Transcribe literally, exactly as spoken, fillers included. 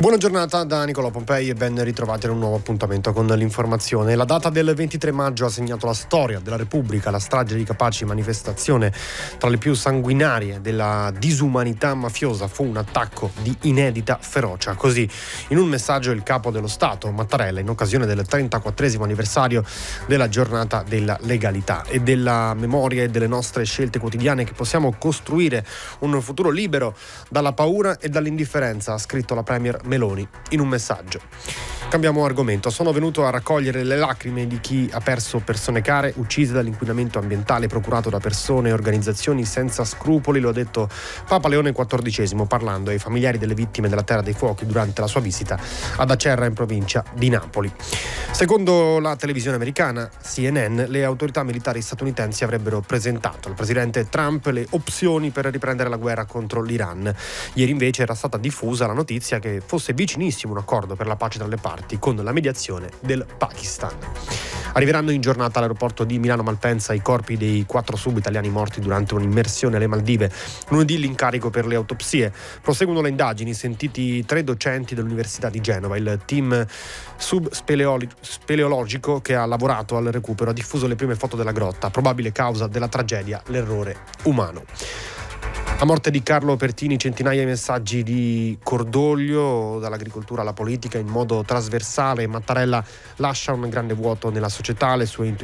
Buona giornata da Nicolò Pompei e ben ritrovati in un nuovo appuntamento con l'informazione. La data del ventitré maggio ha segnato la storia della Repubblica, la strage di Capaci, manifestazione tra le più sanguinarie della disumanità mafiosa. Fu un attacco di inedita ferocia. Così, in un messaggio, il capo dello Stato, Mattarella, in occasione del trentaquattresimo anniversario della giornata della legalità e della memoria e delle nostre scelte quotidiane che possiamo costruire un futuro libero dalla paura e dall'indifferenza, ha scritto la Premier Meloni in un messaggio. Cambiamo argomento. Sono venuto a raccogliere le lacrime di chi ha perso persone care uccise dall'inquinamento ambientale procurato da persone e organizzazioni senza scrupoli, lo ha detto Papa Leone quattordicesimo parlando ai familiari delle vittime della Terra dei Fuochi durante la sua visita ad Acerra in provincia di Napoli. Secondo la televisione americana C N N, le autorità militari statunitensi avrebbero presentato al presidente Trump le opzioni per riprendere la guerra contro l'Iran. Ieri invece era stata diffusa la notizia che fosse vicinissimo un accordo per la pace tra le parti con la mediazione del Pakistan. Arriveranno in giornata all'aeroporto di Milano Malpensa i corpi dei quattro sub-italiani morti durante un'immersione alle Maldive. Lunedì l'incarico per le autopsie. Proseguono le indagini, sentiti tre docenti dell'Università di Genova. Il team sub-speleologico che ha lavorato al recupero ha diffuso le prime foto della grotta. Probabile causa della tragedia, l'errore umano. La morte di Carlo Pertini, centinaia di messaggi di cordoglio dall'agricoltura alla politica in modo trasversale. Mattarella lascia un grande vuoto nella società, le sue intuizioni